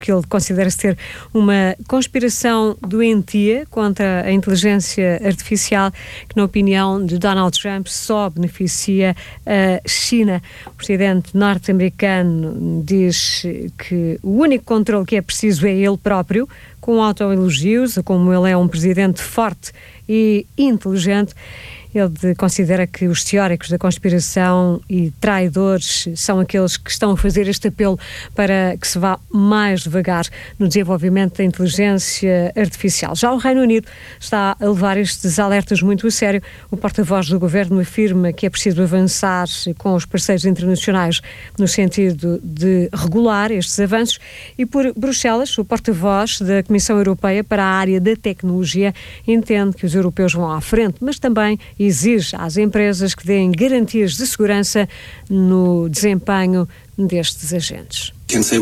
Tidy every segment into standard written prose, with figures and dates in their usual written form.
que ele considera ser uma conspiração doentia contra a inteligência artificial, que, na opinião de Donald Trump, só beneficia a China. O presidente norte-americano diz que o único controle que é preciso é ele próprio, com autoelogios, como ele é um presidente forte e inteligente. Ele considera que os teóricos da conspiração e traidores são aqueles que estão a fazer este apelo para que se vá mais devagar no desenvolvimento da inteligência artificial. Já o Reino Unido está a levar estes alertas muito a sério. O porta-voz do governo afirma que é preciso avançar com os parceiros internacionais no sentido de regular estes avanços, e por Bruxelas, o porta-voz da Comissão Europeia para a área da tecnologia entende que os europeus vão à frente, mas também exige às empresas que deem garantias de segurança no desempenho destes agentes.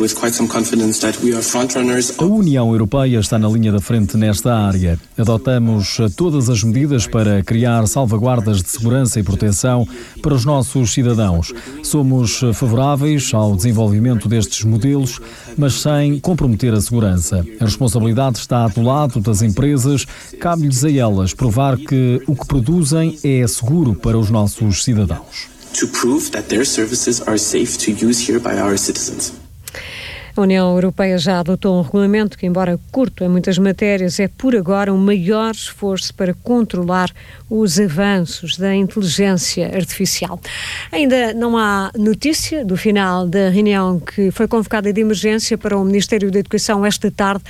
A União Europeia está na linha da frente nesta área. Adotamos todas as medidas para criar salvaguardas de segurança e proteção para os nossos cidadãos. Somos favoráveis ao desenvolvimento destes modelos, mas sem comprometer a segurança. A responsabilidade está do lado das empresas, cabe-lhes a elas provar que o que produzem é seguro para os nossos cidadãos. To prove that their services are safe to use here by our citizens. A União Europeia já adotou um regulamento que, embora curto em muitas matérias, é por agora o maior esforço para controlar os avanços da inteligência artificial. Ainda não há notícia do final da reunião que foi convocada de emergência para o Ministério da Educação esta tarde.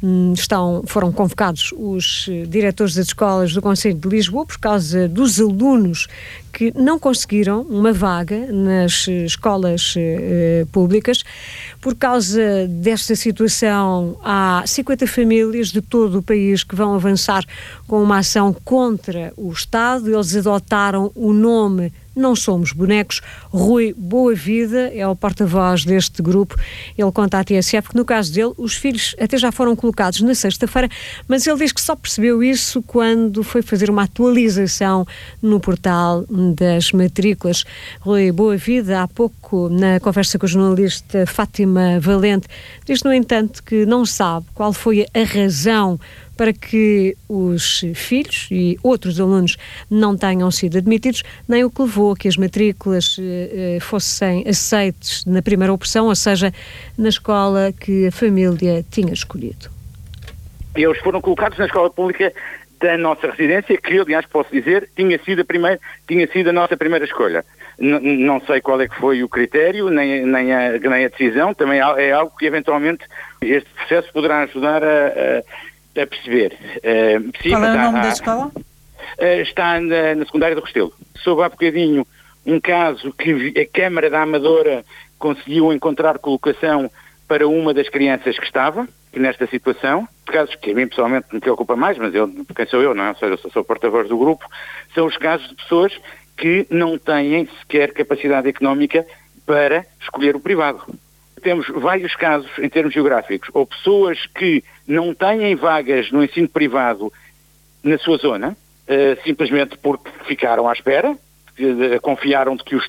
Foram convocados os diretores das escolas do Concelho de Lisboa por causa dos alunos que não conseguiram uma vaga nas escolas públicas. Por causa desta situação, há 50 famílias de todo o país que vão avançar com uma ação contra o Estado. Eles adotaram o nome Não Somos Bonecos. Rui Boavida é o porta-voz deste grupo. Ele conta à TSF que, no caso dele, os filhos até já foram colocados na sexta-feira, mas ele diz que só percebeu isso quando foi fazer uma atualização no portal das matrículas. Rui Boavida, há pouco, na conversa com a jornalista Fátima Valente, diz, no entanto, que não sabe qual foi a razão para que os filhos e outros alunos não tenham sido admitidos, nem o que levou a que as matrículas fossem aceites na primeira opção, ou seja, na escola que a família tinha escolhido. Eles foram colocados na escola pública da nossa residência, que, aliás, posso dizer, tinha sido a nossa primeira escolha. Não sei qual é que foi o critério, nem a decisão, também é algo que, eventualmente, este processo poderá ajudar a perceber. Sim, qual é o nome da escola? Está na secundária do Restelo. Soube há bocadinho um caso que a Câmara da Amadora conseguiu encontrar colocação para uma das crianças que estava nesta situação. Casos que a mim pessoalmente me preocupa mais, mas quem sou eu, não é? Ou seja, eu sou o porta-voz do grupo, são os casos de pessoas que não têm sequer capacidade económica para escolher o privado. Temos vários casos em termos geográficos, ou pessoas que não têm vagas no ensino privado na sua zona, simplesmente porque ficaram à espera, confiaram de que